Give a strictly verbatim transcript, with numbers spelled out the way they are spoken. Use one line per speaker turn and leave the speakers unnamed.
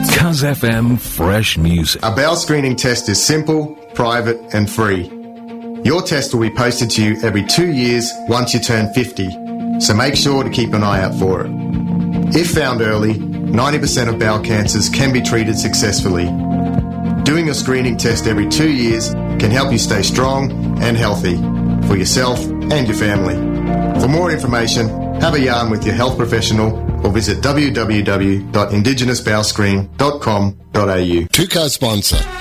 Cuz F M Fresh Music.
A bowel screening test is simple, private and free. Your test will be posted to you every two years once you turn fifty, so make sure to keep an eye out for it. If found early, ninety percent of bowel cancers can be treated successfully. Doing a screening test every two years can help you stay strong and healthy for yourself and your family. For more information, have a yarn with your health professional or visit w w w dot indigenous bowel screen dot com dot a u.
Two-car sponsor.